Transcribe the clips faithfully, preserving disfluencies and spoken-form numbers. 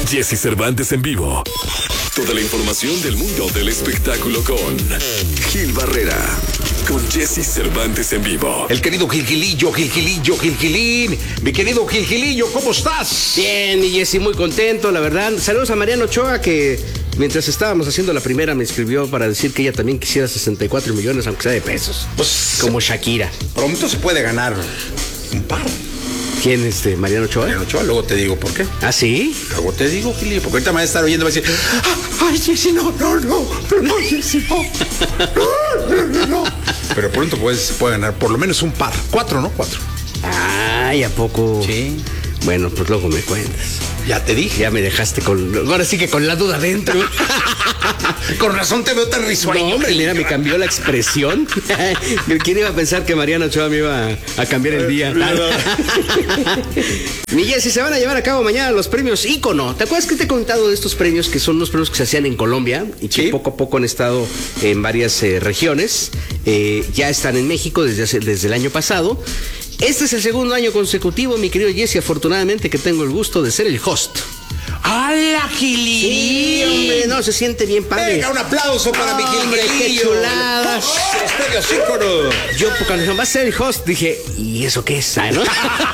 Jesse Cervantes en vivo. Toda la información del mundo del espectáculo con Gil Barrera. Con Jesse Cervantes en vivo. El querido Gilgilillo, Gilgilillo, Gilgilín. Mi querido Gilgilillo, ¿cómo estás? Bien, mi Jesse, muy contento, la verdad. Saludos a Mariano Ochoa, que mientras estábamos haciendo la primera me escribió para decir que ella también quisiera sesenta y cuatro millones, aunque sea de pesos. Pues, como Shakira. Pronto se puede ganar un par. ¿Quién es este? ¿Mariano Ochoa? Mariano Ochoa, luego te digo por qué. ¿Ah, sí? Luego te digo, Gilillo, porque ahorita me va a estar oyendo y va a decir, ah, ay, Jesse, no, no, no, no, no, Jesse, no, no, no, no, no. Pero pronto pues, se puede ganar por lo menos un par. Cuatro, ¿no? Cuatro. Ay, ¿a poco? Sí. Bueno, pues luego me cuentas. Ya te dije. Ya me dejaste con... Ahora sí que con la duda dentro. Con razón te veo tan risueño. No, hombre, mira, me cambió la expresión. ¿Quién iba a pensar que Mariano Ochoa me iba a cambiar el día? Mi Jessy, se van a llevar a cabo mañana los premios Ícono. ¿Te acuerdas que te he contado de estos premios que son unos premios que se hacían en Colombia y que ¿Sí? poco a poco han estado en varias eh, regiones? Eh, ya están en México desde, hace, desde el año pasado. Este es el segundo año consecutivo, mi querido Jesse, afortunadamente que tengo el gusto de ser el host. ¡Hala, Gilillo! Sí, hombre, no, se siente bien padre. Venga, un aplauso para mi Hombre, Gilillo. qué chulada. Los Ícono. Yo cuando va a ser el host dije, ¿y eso qué es? ¿No?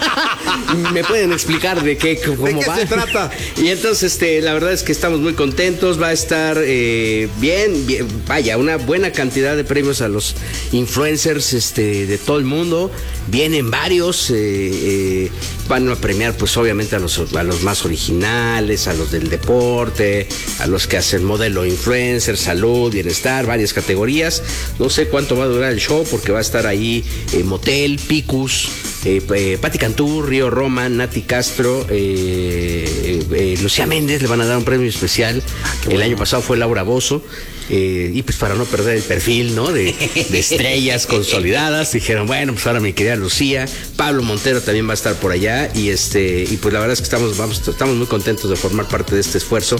¿Me pueden explicar de qué, cómo ¿De qué va? se trata? Y entonces, este, la verdad es que estamos muy contentos. Va a estar eh, bien, bien, vaya, una buena cantidad de premios a los influencers este, de todo el mundo. Vienen varios, eh, eh, van a premiar, pues obviamente a los, a los más originales, a los del deporte, a los que hacen modelo influencer, salud, bienestar, varias categorías. No sé cuánto va a durar el show porque va a estar ahí eh, Motel, Picus, eh, eh, Pati Cantú, Río Roma, Nati Castro, eh, eh, Lucía Méndez le van a dar un premio especial. Ah, el bueno. año pasado fue Laura Bozzo. Eh, y pues para no perder el perfil, ¿no? De, de estrellas consolidadas, dijeron, bueno, pues ahora mi querida Lucía, Pablo Montero también va a estar por allá, y este, y pues la verdad es que estamos, vamos, estamos muy contentos de formar parte de este esfuerzo,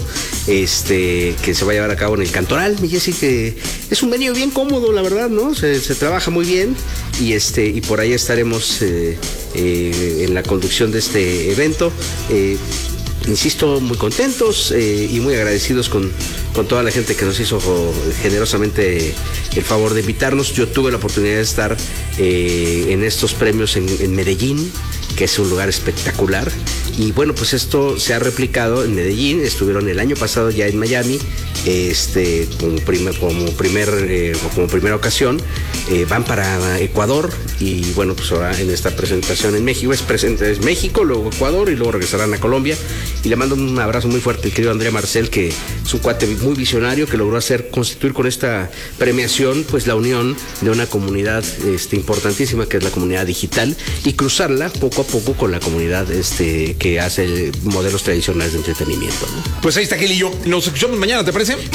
este, que se va a llevar a cabo en el Cantoral, mi Jessy, que es un venue bien cómodo, la verdad, ¿no? Se, se trabaja muy bien, y este, y por ahí estaremos eh, eh, en la conducción de este evento. Eh, Insisto, muy contentos eh, y muy agradecidos con, con toda la gente que nos hizo generosamente el favor de invitarnos. Yo tuve la oportunidad de estar eh, en estos premios en, en Medellín, que es un lugar espectacular. Y bueno, pues esto se ha replicado en Medellín. Estuvieron el año pasado ya en Miami, este, como, primer, como, primer, eh, como primera ocasión. Eh, van para Ecuador y bueno, pues ahora en esta presentación en México es presente es México, luego Ecuador y luego regresarán a Colombia. Y le mando un abrazo muy fuerte al querido Andrea Marcel, que es un cuate muy visionario que logró hacer constituir con esta premiación pues la unión de una comunidad este, importantísima que es la comunidad digital y cruzarla poco a poco con la comunidad este, que hace modelos tradicionales de entretenimiento, ¿no? Pues ahí está, Gilillo. Nos escuchamos mañana, ¿te parece?